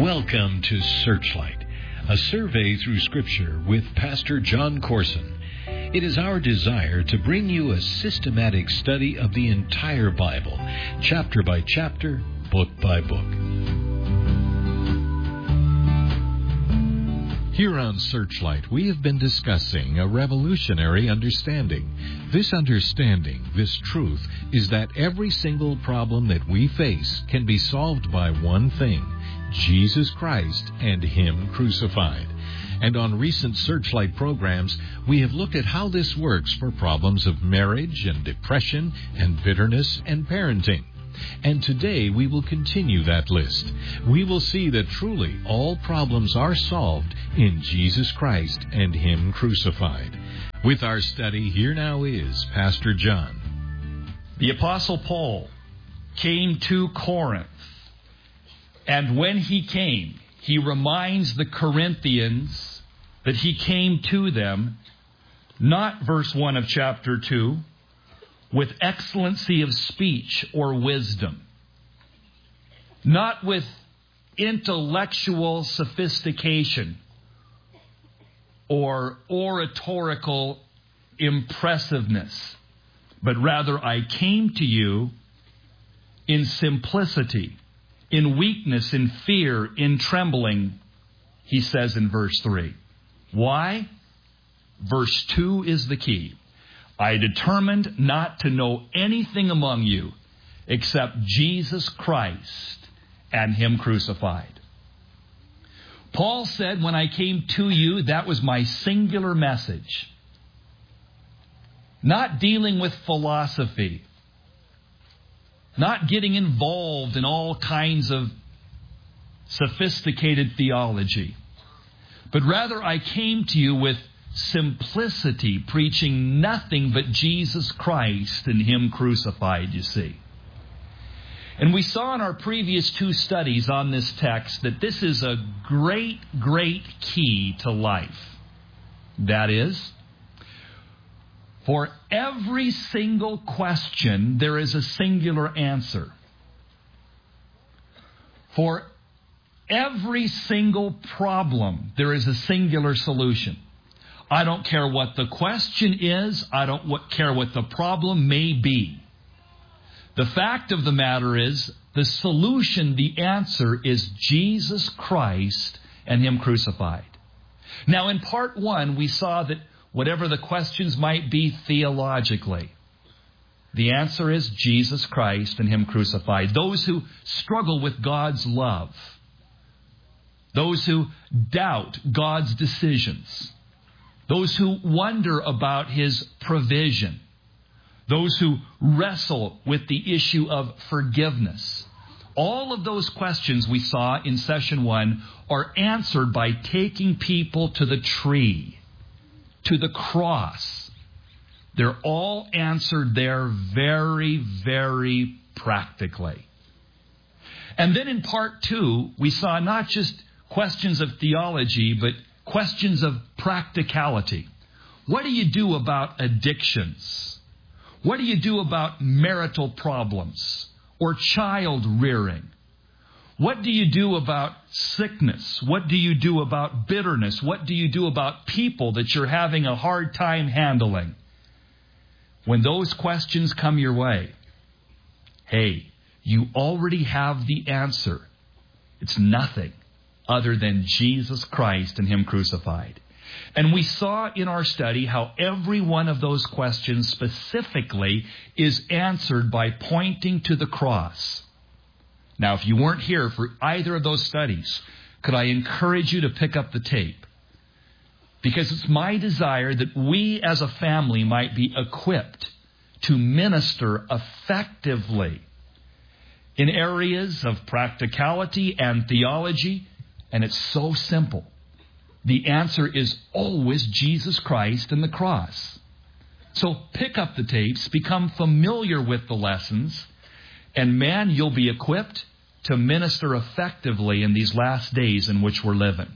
Welcome to Searchlight, a survey through Scripture with Pastor John Corson. It is our desire to bring you a systematic study of the entire Bible, chapter by chapter, book by book. Here on Searchlight, we have been discussing a revolutionary understanding. This understanding, this truth, is that every single problem that we face can be solved by one thing: Jesus Christ and Him crucified. And on recent Searchlight programs, we have looked at how this works for problems of marriage and depression and bitterness and parenting. And today we will continue that list. We will see that truly all problems are solved in Jesus Christ and Him crucified. With our study, here now is Pastor John. The Apostle Paul came to Corinth. And when he came, he reminds the Corinthians that he came to them, not verse 1 of chapter 2, with excellency of speech or wisdom, not with intellectual sophistication or oratorical impressiveness, but rather I came to you in simplicity, in weakness, in fear, in trembling, he says in verse 3. Why? Verse 2 is the key. I determined not to know anything among you except Jesus Christ and Him crucified. Paul said, when I came to you, that was my singular message. Not dealing with philosophy. Not getting involved in all kinds of sophisticated theology. But rather I came to you with simplicity, preaching nothing but Jesus Christ and Him crucified, you see. And we saw in our previous two studies on this text that this is a great, great key to life. That is, for every single question, there is a singular answer. For every single problem, there is a singular solution. I don't care what the question is. I don't care what the problem may be. The fact of the matter is, the solution, the answer is Jesus Christ and Him crucified. Now, in part 1, we saw that whatever the questions might be theologically, the answer is Jesus Christ and Him crucified. Those who struggle with God's love, those who doubt God's decisions, those who wonder about His provision, those who wrestle with the issue of forgiveness. All of those questions we saw in session 1 are answered by taking people to the tree, to the cross. They're all answered there very, very practically. And then in part 2, we saw not just questions of theology, but questions of practicality. What do you do about addictions? What do you do about marital problems or child rearing? What do you do about sickness? What do you do about bitterness? What do you do about people that you're having a hard time handling? When those questions come your way, hey, you already have the answer. It's nothing other than Jesus Christ and Him crucified. And we saw in our study how every one of those questions specifically is answered by pointing to the cross. Now, if you weren't here for either of those studies, could I encourage you to pick up the tape? Because it's my desire that we as a family might be equipped to minister effectively in areas of practicality and theology. And it's so simple. The answer is always Jesus Christ and the cross. So pick up the tapes, become familiar with the lessons, and man, you'll be equipped to minister effectively in these last days in which we're living.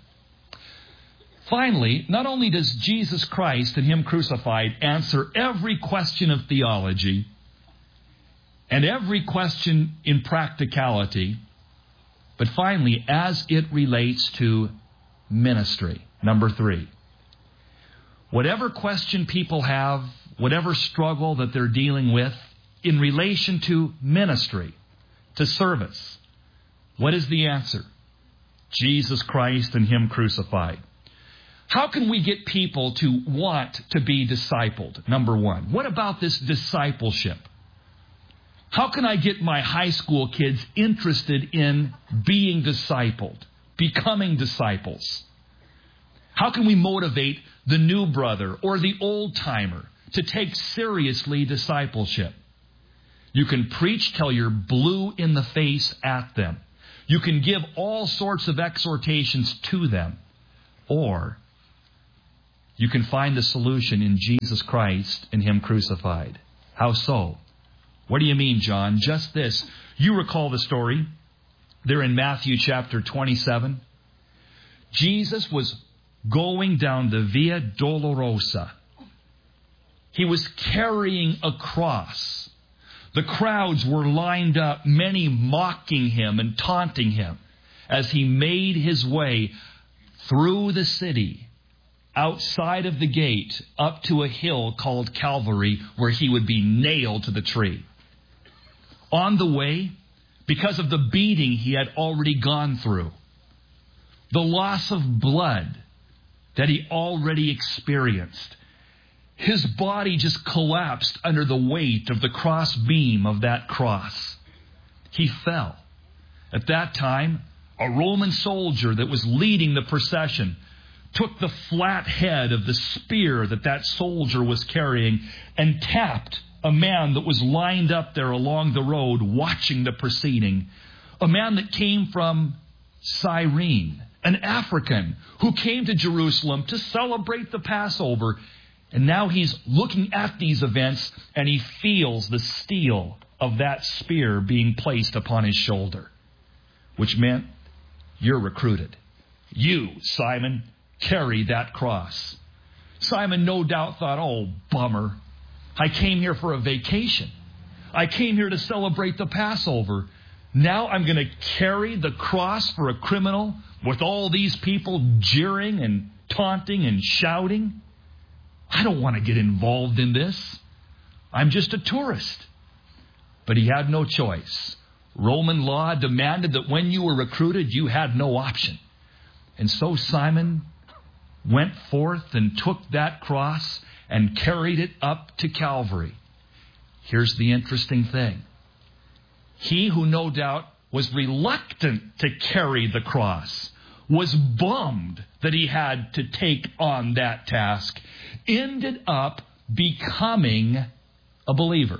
Finally, not only does Jesus Christ and Him crucified answer every question of theology and every question in practicality, But finally, as it relates to ministry, number 3, whatever question people have, whatever struggle that they're dealing with in relation to ministry, to service, what is the answer? Jesus Christ and Him crucified. How can we get people to want to be discipled? Number 1. What about this discipleship? How can I get my high school kids interested in being discipled, becoming disciples? How can we motivate the new brother or the old timer to take seriously discipleship? You can preach till you're blue in the face at them. You can give all sorts of exhortations to them. Or you can find the solution in Jesus Christ and Him crucified. How so? What do you mean, John? Just this. You recall the story. There in Matthew chapter 27. Jesus was going down the Via Dolorosa. He was carrying a cross. The crowds were lined up, many mocking Him and taunting Him as He made His way through the city, outside of the gate, up to a hill called Calvary, where He would be nailed to the tree. On the way, because of the beating He had already gone through, the loss of blood that He already experienced, His body just collapsed under the weight of the cross beam of that cross. He fell. At that time, a Roman soldier that was leading the procession took the flat head of the spear that soldier was carrying and tapped a man that was lined up there along the road watching the proceeding. A man that came from Cyrene, an African who came to Jerusalem to celebrate the Passover. And now he's looking at these events and he feels the steel of that spear being placed upon his shoulder, which meant you're recruited. You, Simon, carry that cross. Simon no doubt thought, oh, bummer. I came here for a vacation. I came here to celebrate the Passover. Now I'm going to carry the cross for a criminal with all these people jeering and taunting and shouting. I don't want to get involved in this. I'm just a tourist. But he had no choice. Roman law demanded that when you were recruited, you had no option. And so Simon went forth and took that cross and carried it up to Calvary. Here's the interesting thing. He who no doubt was reluctant to carry the cross, was bummed that he had to take on that task, ended up becoming a believer.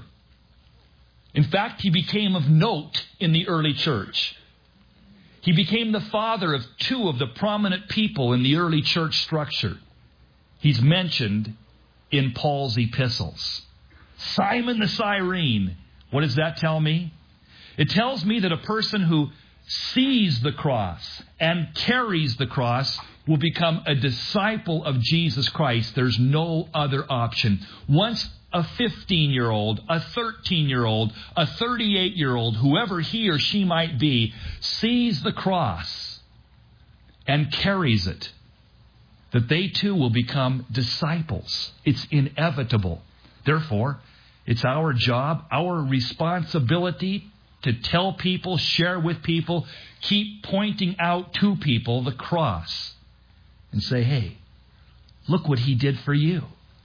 In fact, he became of note in the early church. He became the father of 2 of the prominent people in the early church structure. He's mentioned in Paul's epistles. Simon the Cyrene. What does that tell me? It tells me that a person who sees the cross and carries the cross will become a disciple of Jesus Christ. There's no other option. Once a 15-year-old, a 13-year-old, a 38-year-old, whoever he or she might be, sees the cross and carries it, that they too will become disciples. It's inevitable. Therefore, it's our job, our responsibility to tell people, share with people, keep pointing out to people the cross and say, hey, look what He did for you.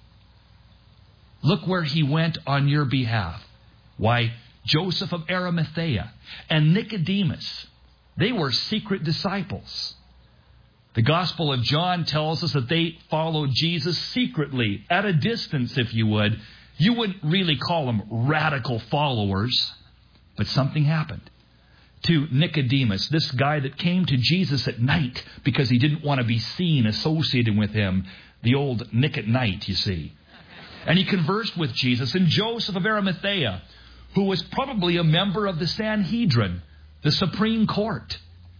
Look where He went on your behalf. Why, Joseph of Arimathea and Nicodemus, they were secret disciples. The Gospel of John tells us that they followed Jesus secretly, at a distance, if you would. You wouldn't really call them radical followers, but something happened to Nicodemus, this guy that came to Jesus at night because he didn't want to be seen associating with him, the old Nick at Night, you see. And he conversed with Jesus. And Joseph of Arimathea, who was probably a member of the Sanhedrin, the Supreme Court.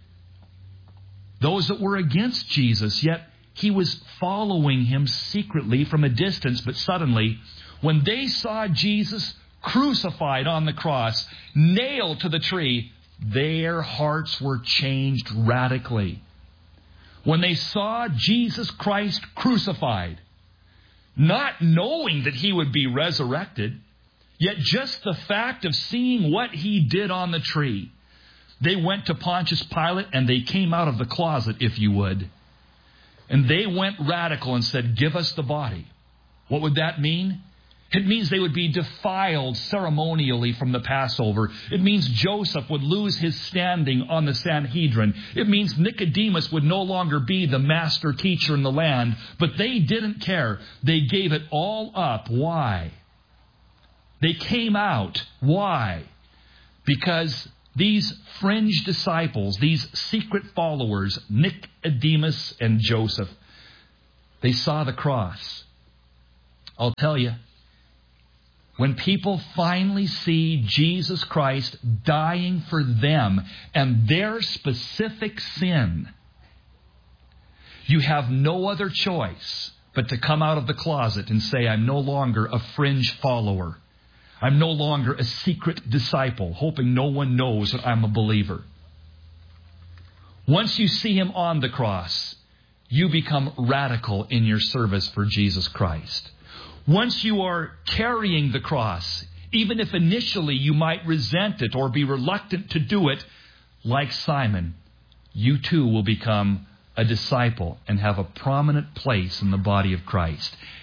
Those that were against Jesus, yet he was following Him secretly from a distance. But suddenly, when they saw Jesus crucified on the cross, nailed to the tree, their hearts were changed radically. When they saw Jesus Christ crucified, not knowing that He would be resurrected, yet just the fact of seeing what He did on the tree, they went to Pontius Pilate and they came out of the closet, if you would. And they went radical and said, "Give us the body." What would that mean? It means they would be defiled ceremonially from the Passover. It means Joseph would lose his standing on the Sanhedrin. It means Nicodemus would no longer be the master teacher in the land. But they didn't care. They gave it all up. Why? They came out. Why? Because these fringe disciples, these secret followers, Nicodemus and Joseph, they saw the cross. I'll tell you, when people finally see Jesus Christ dying for them and their specific sin, you have no other choice but to come out of the closet and say, "I'm no longer a fringe follower. I'm no longer a secret disciple, hoping no one knows that I'm a believer." Once you see Him on the cross, you become radical in your service for Jesus Christ. Once you are carrying the cross, even if initially you might resent it or be reluctant to do it, like Simon, you too will become a disciple and have a prominent place in the body of Christ.